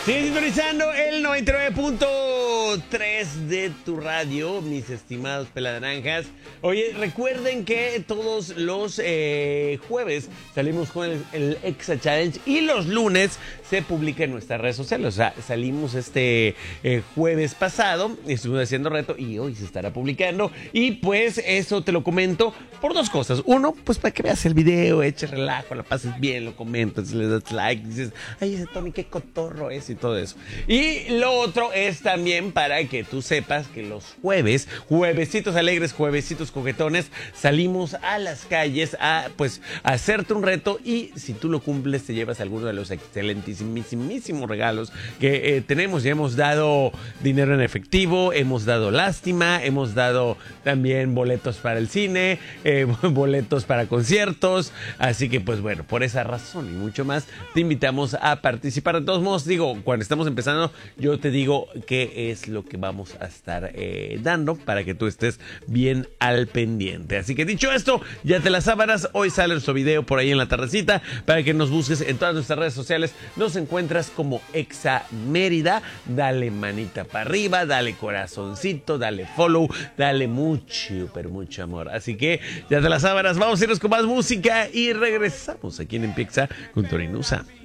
Sigue sintonizando el 99.3 de tu radio, mis estimados pelanaranjas. Oye, recuerden que todos los jueves salimos con el Exa Challenge y los lunes se publica en nuestras redes sociales. O sea, salimos este jueves pasado, estuvimos haciendo reto y hoy se estará publicando. Y pues eso te lo comento por dos cosas. Uno, pues para que veas el video, eches relajo, la pases bien, lo comentas, le das like, dices, ay, ese Tony, qué cotorro es y todo eso. Y lo otro es también para que tú sepas que los jueves, juevesitos alegres, juevesitos coquetones, salimos a las calles a pues a hacerte un reto y si tú lo cumples te llevas alguno de los excelentísimos regalos que tenemos. Ya hemos dado dinero en efectivo, hemos dado lástima, hemos dado también boletos para el cine, boletos para conciertos, así que pues bueno, por esa razón y mucho más te invitamos a participar. De todos modos, digo, cuando estamos empezando, yo te digo qué es lo que vamos a estar dando para que tú estés bien al pendiente. Así que dicho esto, ya te las sábanas, hoy sale nuestro video por ahí en la tardecita para que nos busques en todas nuestras redes sociales. Nos encuentras como Exa Mérida. Dale manita para arriba, dale corazoncito, dale follow, dale mucho, pero mucho amor. Así que ya te las sábanas, vamos a irnos con más música y regresamos aquí en Empieza con Torinusa.